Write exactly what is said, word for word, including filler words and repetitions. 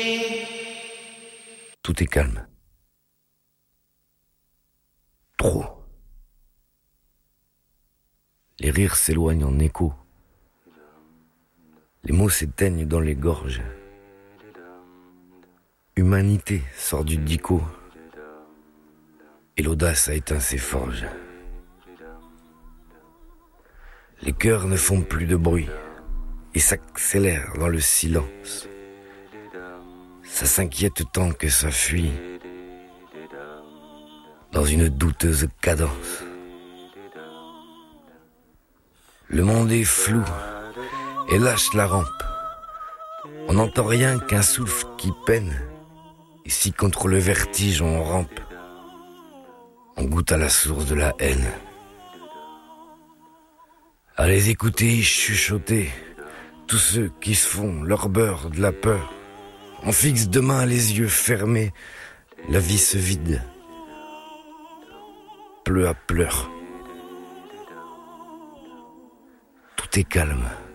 Tout est calme. Trop. Les rires s'éloignent en écho. Les mots s'éteignent dans les gorges. Humanité sort du dico. Et l'audace a éteint ses forges. Les cœurs ne font plus de bruit et s'accélèrent dans le silence. Ça s'inquiète tant que ça fuit dans une douteuse cadence. Le monde est flou et lâche la rampe. On n'entend rien qu'un souffle qui peine. Et si contre le vertige on rampe, on goûte à la source de la haine. À les écouter chuchoter, tous ceux qui se font leur beurre de la peur. On fixe demain les yeux fermés, la vie se vide, pleu à pleurs. Tout est calme.